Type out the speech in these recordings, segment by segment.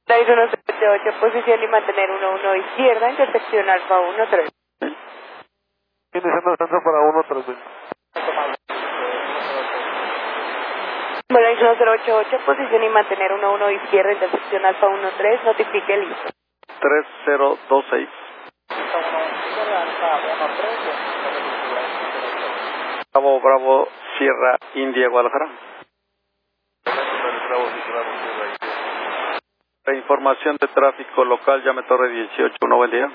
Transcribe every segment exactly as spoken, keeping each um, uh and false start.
seis uno siete ocho, posición y mantener uno uno izquierda, intersección Alfa uno tres. Iniciando descenso para uno tres. Bueno, uno cero ocho ocho, posición y mantener uno uno izquierda, intersección Alfa uno tres, notifique listo. tres cero dos seis. Bravo, Bravo, Sierra, India, Guadalajara. La información de tráfico local, llame Torre dieciocho uno, buen día.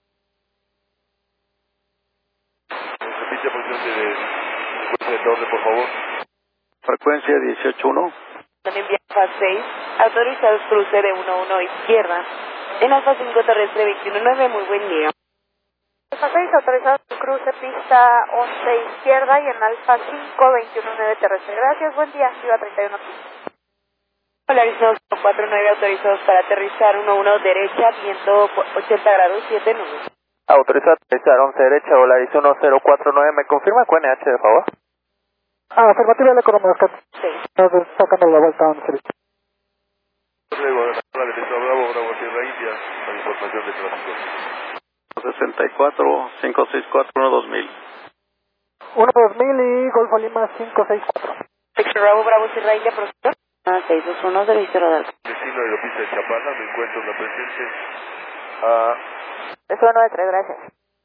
Repite posición de frecuencia de Torre, por favor. Frecuencia dieciocho uno. Envía Alfa seis, autorizados cruce de uno uno izquierda. En Alfa cinco terrestre veintiuno nueve, muy buen día. Alfa seis, autorizados cruce pista once izquierda y en Alfa cinco veintiuno nueve terrestre. Gracias, buen día. Viva treinta y uno quince. Polaris uno cuatro nueve, autorizados para aterrizar uno uno derecha, viento ochenta grados, siete nubes. Autorizado a aterrizar once derecha, Volaris uno cero cuatro nueve, ¿me confirma Q N H, de favor? Ah, afirmativa de Economía Oscar. Sí. Entonces, sacando la vuelta a once derecha. Luego, la de Bravo, Bravo, Sierra, India, la información de tráfico. sesenta y cuatro, cinco seis cuatro, uno dos mil. uno dos mil y Golfo Lima cinco seis cuatro. Victor Bravo, Bravo, Sierra India, profesor. Ah, seis dos uno, servicio radar. Destino de la pista de Chapala, me encuentro en la presente a tres uno nueve tres, gracias.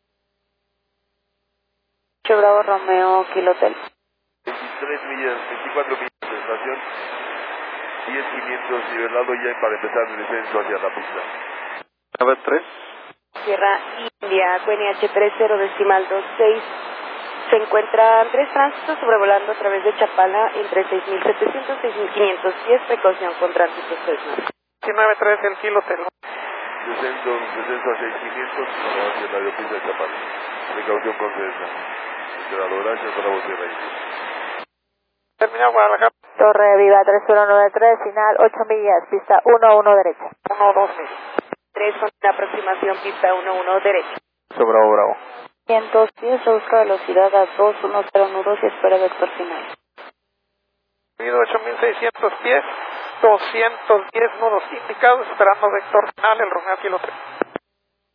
ocho Bravo, Romeo, Kilo Hotel. veintitrés millas, veinticuatro millas de estación, diez quinientos nivelado ya para empezar el descenso hacia la pista. nueve tres. Sierra India, Q N H tres cero decimal dos seis. Se encuentran tres tránsitos sobrevolando a través de Chapala entre seis mil setecientos y seis mil quinientos diez, precaución con tránsito Cessna. diecinueve tres, el Kilo Hotel. Descenso, descenso a seis mil quinientos hacia la aeropista de Chapala. Precaución con Cessna. Esperado, gracias, Bravo, Sierra India. Terminal Guadalajara. Torre Viva tres uno nueve tres, final ocho millas, pista uno uno derecha. uno dos mil. tres con la aproximación pista uno uno derecha. Bravo, Bravo. ciento diez, reduzca velocidad a dos uno cero nudos y espera vector final. ocho mil seiscientos pies, doscientos diez nudos indicados, esperando vector final, el Romeo Kilo Hotel.